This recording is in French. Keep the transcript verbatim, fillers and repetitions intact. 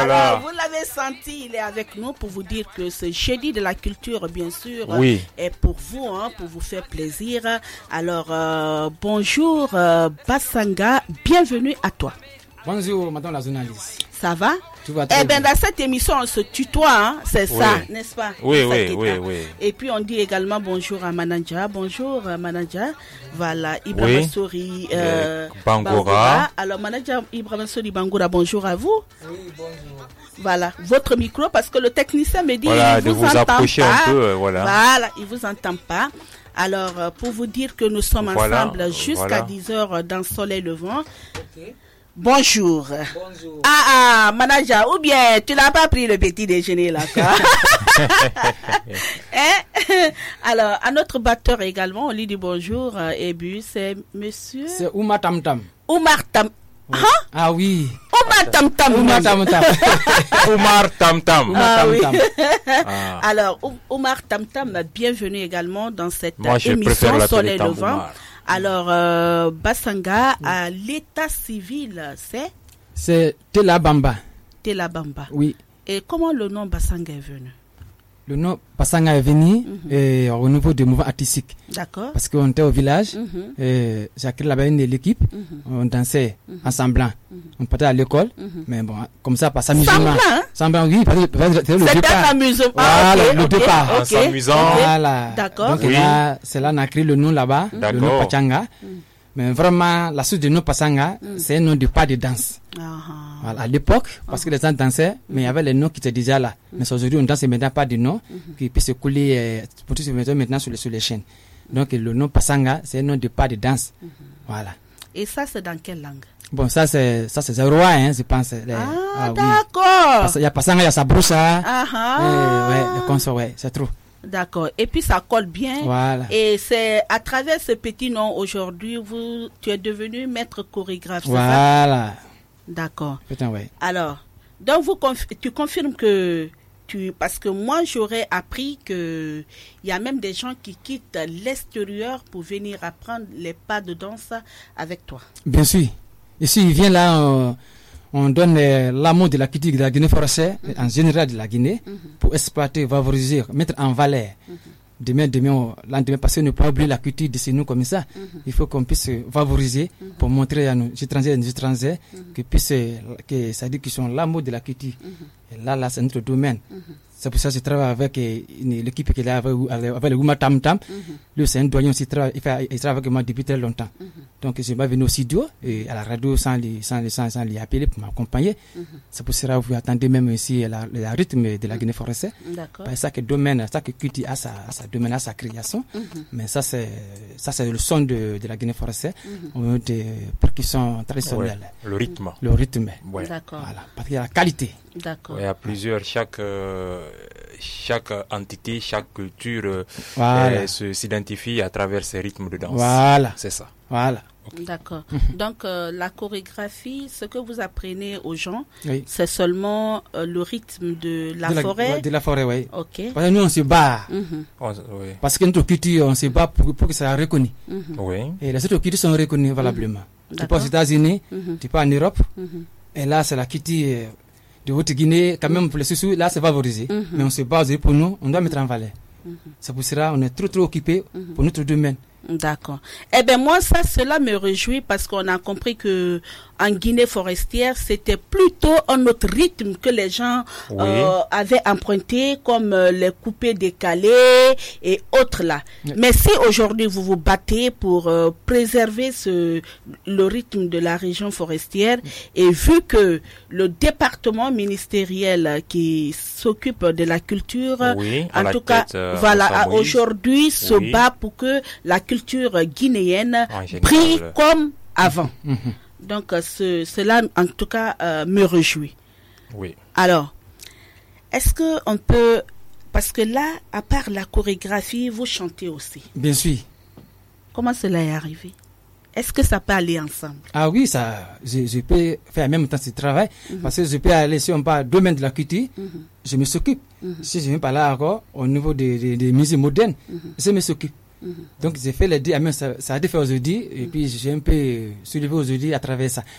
là là. Alors, vous l'avez senti, il est avec nous pour vous dire que ce jeudi de la culture, bien sûr, oui. est pour vous, hein, pour vous faire plaisir. Alors, euh, bonjour euh, Basanga, bienvenue à toi. Bonjour, madame la journaliste. Ça va? Tout va très Eh bien, bien. dans cette émission, on se tutoie, hein, c'est Oui. ça, n'est-ce pas? Oui, C'est ça oui, qui est oui, là. oui. Et puis, on dit également bonjour à Mananja. Bonjour, euh, Mananja. Voilà, Ibrahim Oui. Sori euh, Bangora. Alors, Mananja Ibrahim Sori Bangora, bonjour à vous. Oui, bonjour. Voilà, votre micro, parce que le technicien me dit Voilà, il de vous, vous entend approcher pas. un peu, euh, voilà. Voilà, il vous entend pas. Alors, euh, pour vous dire que nous sommes Voilà, ensemble jusqu'à voilà. dix heures dans Soleil Levant. Ok. Bonjour. Bonjour. Ah, ah, manager, ou bien tu n'as pas pris le petit déjeuner là, quoi. Hein? Alors, à notre batteur également, on lui dit bonjour. euh, Et puis, c'est monsieur C'est Ouma Tam Tam. Oumar Tam. Oui. Hein? Ah oui. Oumar Tam Tam. Ouma Tam Tam. Omar Tam Tam. Ouma Ah Tam oui. Tam. Ah. Alors, Ou- Oumar Tam Tam, bienvenue également dans cette Moi, je émission préfère l'appeler Soleil Tam Levant. Oumar. Alors, euh, Basanga, à l'état civil, c'est C'est Tela Bamba. Telabamba. Oui. Et comment le nom Basanga est venu? Le nom Passanga est venu euh, au niveau du mouvement artistique. D'accord. Parce qu'on était au village. Mhm. euh, J'ai créé là-bas une l'équipe. Mhm. On dansait Mhm. ensemble. Mhm. On partait à l'école. Mhm. Mais bon, comme ça, par s'amusement. Semblant, hein? Semblant, oui. Parce que parce que c'est le C'est un départ. amusement. Voilà, Ah, ok, le ok, départ. ok, En s'amusant. ok. Voilà. D'accord. Donc Oui. là, c'est là qu'on a créé le nom là-bas, le nom D'accord. Pachanga. Mm. Mais vraiment, la source du nom Pachanga, Mm. c'est un nom de pas de danse. Ah, Voilà, à l'époque, parce que les gens dansaient, mais il y avait les noms qui étaient déjà là. Mais aujourd'hui, on danse maintenant pas de noms qui puissent se couler, euh, pour tout se mettre maintenant sur les, sur les chaînes. Donc le nom Pachanga, c'est un nom de pas de danse. Voilà. Et ça, c'est dans quelle langue? Bon, ça c'est ça c'est roi, hein, je pense. Les- Ah, ah oui. d'accord. Parce qu'il y a Pachanga, il y a Sabroussa. Ah, Euh, ah. ouais, le conso, ouais, c'est trop. D'accord. Et puis, ça colle bien. Voilà. Et c'est à travers ce petit nom, aujourd'hui, vous, tu es devenu maître chorégraphe, c'est ça? Voilà. D'accord. Putain, ouais. Alors, donc vous conf- tu confirmes que tu, parce que moi j'aurais appris que il y a même des gens qui quittent l'extérieur pour venir apprendre les pas de danse avec toi. Bien sûr. Ici, il vient là, on, on donne euh, l'amour de la culture de la Guinée française, en général de la Guinée, pour exploiter, valoriser, mettre en valeur. Demain, demain, on- lendemain, parce qu'on ne peut pas oublier la culture de chez nous comme ça. Il faut qu'on puisse euh, valoriser pour montrer à nos étrangers et nos étrangers qu'ils puissent, euh, que ça dit qu'ils sont l'amour de la culture. Et là, là, c'est notre domaine. C'est pour ça que je travaille avec euh, une- l'équipe qui est là, avec, avec le Ouma Tam Tam. Lui, c'est un doyen aussi, il travaille, il fait- il travaille avec moi depuis très longtemps. Donc, je suis pas venu au studio, et à la radio, sans les, sans les, sans, sans les appeler pour m'accompagner. C'est pour cela que vous attendez même ici la, le rythme de la Guinée française. D'accord. Bah, chaque domaine, chaque culture a sa, a sa domaine, a sa création. Mais ça, c'est, ça, c'est le son de, de la Guinée française, au niveau des percussions traditionnelles. Ouais, le rythme. Le rythme. Ouais. D'accord. Voilà. Parce qu'il y a la qualité. D'accord. Ouais, il y a plusieurs, chaque, euh, chaque entité, chaque culture euh, Voilà. euh, se- s'identifie à travers ces rythmes de danse. Voilà. C'est ça. Voilà. D'accord. Donc euh, la chorégraphie, ce que vous apprenez aux gens, Oui. c'est seulement euh, le rythme de la de forêt. ouais, de la forêt, oui. Ok. Parce que nous, on se bat. Mhm, On- oui. Parce que notre culture, on se bat pour, pour que ça soit reconnu. mhm. Oui. Et les autres cultures sont reconnues valablement. Tu D'accord. pars aux États-Unis, Mhm, tu pars en Europe, mhm. et là, c'est la culture euh, de Haute-Guinée, quand même pour les sous là, c'est valorisé. Mhm. Mais on se bat aussi pour nous, on doit mettre en valeur. C'est pour cela qu'on est trop, trop occupé pour notre domaine. D'accord. Eh bien, moi, ça, cela me réjouit parce qu'on a compris que en Guinée forestière, c'était plutôt un autre rythme que les gens Oui. euh, avaient emprunté, comme euh, les coupés décalés et autres là. Oui. Mais si aujourd'hui vous vous battez pour euh, préserver ce, le rythme de la région forestière, et vu que le département ministériel euh, qui s'occupe de la culture, Oui, à en la tout cas, tête, euh, voilà, Moussa à Moïse. aujourd'hui se Oui. bat pour que la culture guinéenne En général. brille comme avant. Mhm. Donc, euh, ce, cela, en tout cas, euh, me réjouit. Oui. Alors, est-ce que on peut, parce que là, à part la chorégraphie, vous chantez aussi. Bien sûr. Comment cela est arrivé? Est-ce que ça peut aller ensemble? Ah oui, ça, je, je peux faire en même temps ce travail. Parce que je peux aller, si on parle domaine de la culture, je me s'occupe. Si je viens par là encore, au niveau des, des, des musées modernes, je me s'occupe. Donc j'ai fait les deux, ah, mais ça, ça a été fait aujourd'hui, et puis j'ai un peu soulevé aujourd'hui à travers ça.